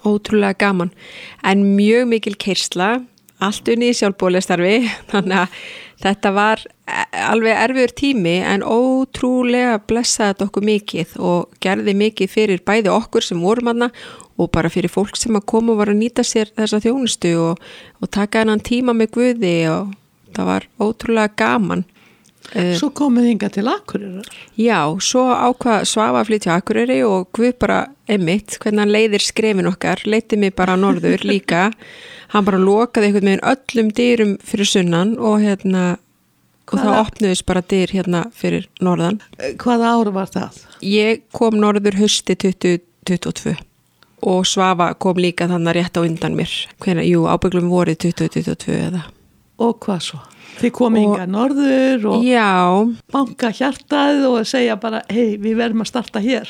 Ótrúlega gaman, en mjög mikil keyrsla, allt unnið í sjálfboðaliðastarfi, þannig að þetta var alveg erfiður tími en ótrúlega blessaði þetta okkur mikið og gerði mikið fyrir bæði okkur sem vorum þarna og bara fyrir fólk sem að koma og var að nýta sér þessa þjónustu og taka þennan tíma með Guði og það var ótrúlega gaman. Svo komið hingað til Akureyrar. Já, svo ákvað Svafa að flytja á Akureyri og Guð bara einmitt, hvernig hann leiðir skrefin okkar, leiddi mig bara norður líka. Hann bara lokaði einhvern veginn öllum dyrum fyrir sunnan og og það opnuðist bara dyr fyrir norðan. Hvaða ár var það? Ég kom norður hausti 2022 og Svafa kom líka þannig rétt á undan mér. Ábygglum vorið 2022 eða. Og hvað svo? Þið komið hingað norður og banka hjartað og segja bara, hei, við verðum að starta hér.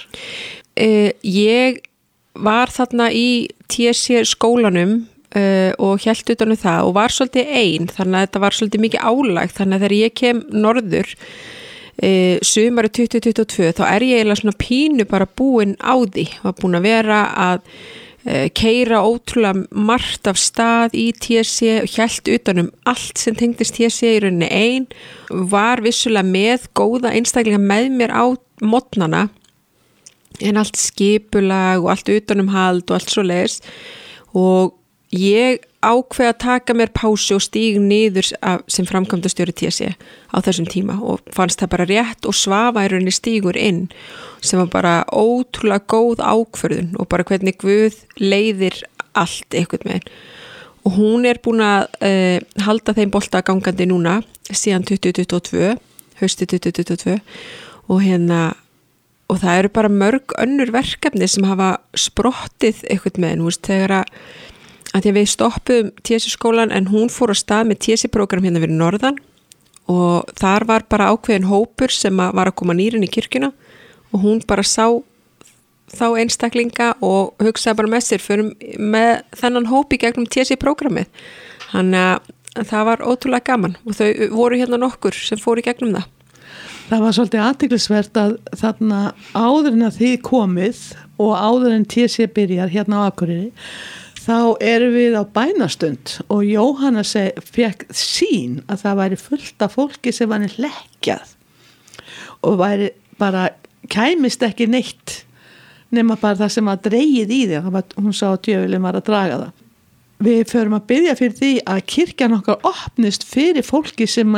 Ég var þarna í TSC skólanum og hélt utan það og var svolítið ein, þannig að þetta var svolítið mikið álag, þannig að þegar ég kem norður sumarið 2022 þá ég eiginlega svona pínu bara búin á því, var búin að vera að keyra ótrúlega margt af stað í TSC og hélt utanum allt sem tengdist TSC í rauninni ein, var vissulega með góða einstaklinga með mér á morgnana en allt skipulag og allt utanumhald og allt svoleiðis og ég ákveð að taka mér pásu og stíg niður sem framkvæmdastjóri TSC á þessum tíma og fannst það bara rétt og Svafa í rauninni stígur inn sem var bara ótrúlega góð ákvörðun og bara hvernig Guð leiðir allt einhvern veginn og hún búin að halda þeim bolta gangandi núna síðan 2022, hausti 2022 og og það eru bara mörg önnur verkefni sem hafa sprottið einhvern veginn, þegar að því að við stoppuðum TSC skólan en hún fór á stað með TSC prógram fyrir norðan og þar var bara ákveðin hópur sem var að koma nýrin í kirkjuna og hún bara sá þá einstaklinga og hugsaði bara með sér fyrir með þennan hóp í gegnum TSC prógramið. Þannig að það var ótrúlega gaman og þau voru nokkur sem fóru í gegnum það. Það var svolítið athyglisvert að þarna áður en að þið komið og áður en TSC byrjar á Akureyri þá erum við á bænastund og Jóhanna fekk sýn að það væri fullt af fólki sem var hlekkjað og væri bara kæmist ekki neitt nema bara það sem var dregið í því. Hún sá að djöfulinn var að draga það. Við förum að biðja fyrir því að kirkjan okkar opnist fyrir fólki sem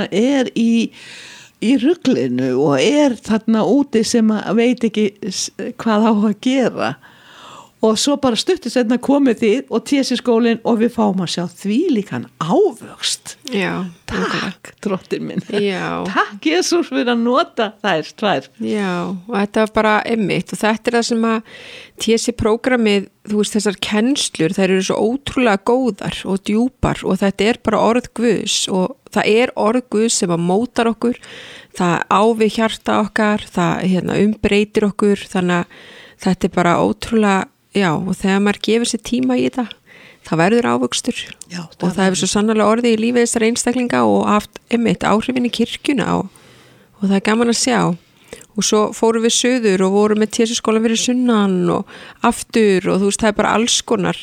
í ruglinu og þarna úti sem veit ekki hvað á að gera. Og svo bara stuttu seinna komið þið og TSC skólinn og við fáum að sjá þvílíkan ávöxt. Já. Takk, drottin minn. Já. Takk, Jesús, fyrir að nota þær tvær. Já, og þetta var bara einmitt og þetta það sem að TSC prógramið, þessar kennslur, þær eru svo ótrúlega góðar og djúpar og þetta bara orð Guðs og það orð Guðs sem að mótar okkur, það á við hjarta okkar, það umbreytir okkur, þannig að þetta bara ótrúlega. Já, og þegar maður gefur sér tíma í þetta, það verður ávöxtur. Já, og það hefur svo sannarlega orðið í lífið þessar einstaklinga og haft áhrifin í kirkjuna og það gaman að sjá. Og svo fórum við suður og vorum með TSC skólan fyrir sunnan og aftur og það bara alls konar.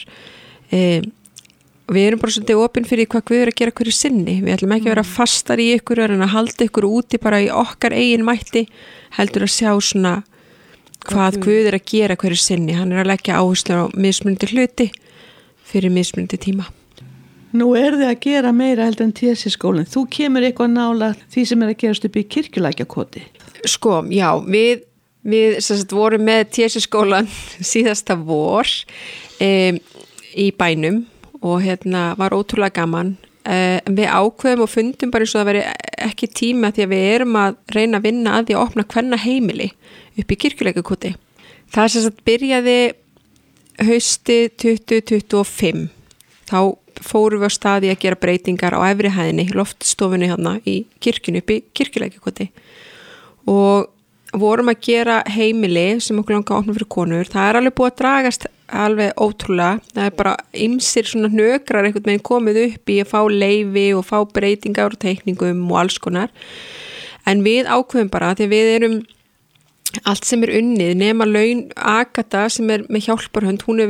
Við erum bara svolítið opin fyrir hvað Guð að gera hverju sinni. Við ætlum ekki að vera fastar í ykkur en að halda ykkur úti bara í okkar eigin mætti, heldur að sjá svona hvað Guð að gera hverju sinni. Hann að leggja áherslu á mismunandi hluti fyrir mismunandi tíma. Nú þið að gera meira heldur en TSC skólinn. Þú kemur eitthvað nála því sem að gerast upp í Kirkjulækjakoti. Sko, já, við vorum með TSC skólan síðasta vor í bænum og var ótrúlega gaman. Við ákveðum og fundum bara eins og það veri ekki tíma því að við erum að reyna að vinna að því að opna kvennaheimili upp í Kirkjulækjakoti. Það byrjaði hausti 2025. Þá fórum við á staði að gera breytingar á efri hæðinni, loftstofunni í kirkjunni upp í Kirkjulækjakoti og vorum að gera heimili sem okkur langar að opna fyrir konur. Það alveg búið að dragast alveg ótrúlega. Það bara ýmsir svona hnökrar einhvern veginn komið upp í að fá leyfi og fá breytingar og teikningum og alls konar. En við ákveðum bara því að við erum allt sem unnið nema laun Agatha sem með hjálparhönd, hún